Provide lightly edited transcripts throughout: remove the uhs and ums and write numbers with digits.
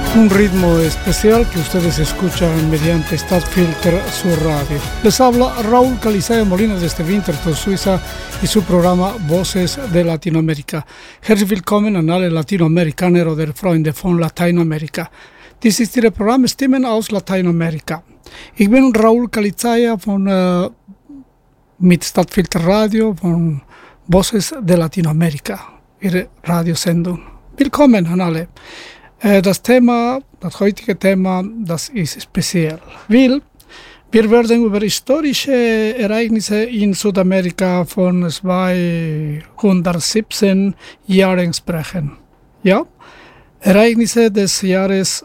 Un ritmo especial que ustedes escuchan mediante Stadtfilter, su radio. Les habla Raúl Calizaya Molina desde Winterthur, Suiza, y su programa Voces de Latinoamérica. Herzlich willkommen an alle Latinoamerikaner oder Freunde von Lateinamerika. Dies ist Ihre Programm Stimmen aus Lateinamerika. Ich bin Raúl Calizaya mit Stadtfilter Radio von Voces de Latinoamérica, Ihre Radiosendung. Willkommen an alle. Das heutige Thema, das ist speziell, weil wir werden über historische Ereignisse in Südamerika von 217 Jahren sprechen. Ja, Ereignisse des Jahres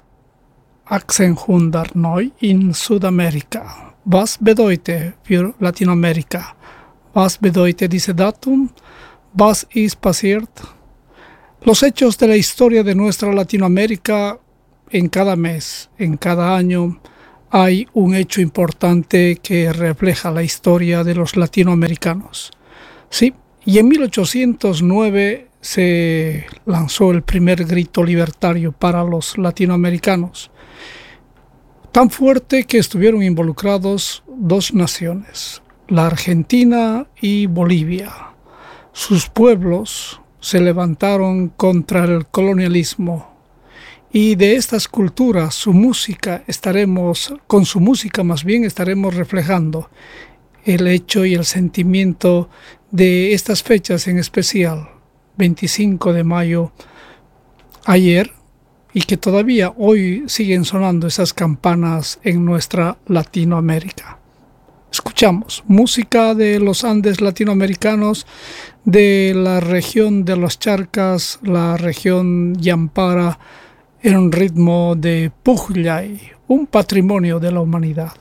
1809 in Südamerika. Was bedeutet für Lateinamerika? Was bedeutet dieses Datum? Was ist passiert? Los hechos de la historia de nuestra Latinoamérica, en cada mes, en cada año, hay un hecho importante que refleja la historia de los latinoamericanos. Sí, y en 1809 se lanzó el primer grito libertario para los latinoamericanos, tan fuerte que estuvieron involucrados dos naciones, la Argentina y Bolivia. Sus pueblos se levantaron contra el colonialismo, y de estas culturas con su música más bien estaremos reflejando el hecho y el sentimiento de estas fechas, en especial 25 de mayo ayer, y que todavía hoy siguen sonando esas campanas en nuestra Latinoamérica. Escuchamos música de los Andes latinoamericanos, de la región de los Charcas, la región Yampara, en un ritmo de Pujllay, un patrimonio de la humanidad.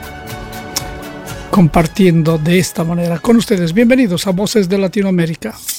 Compartiendo de esta manera con ustedes. Bienvenidos a Voces de Latinoamérica.